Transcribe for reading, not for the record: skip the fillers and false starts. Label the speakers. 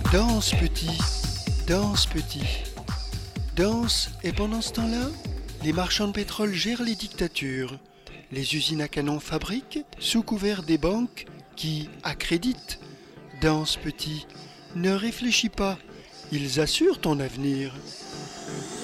Speaker 1: Danse petit, danse petit, danse, et pendant ce temps-là, les marchands de pétrole gèrent les dictatures. Les usines à canon fabriquent, sous couvert des banques qui accréditent. Danse petit, ne réfléchis pas, ils assurent ton avenir.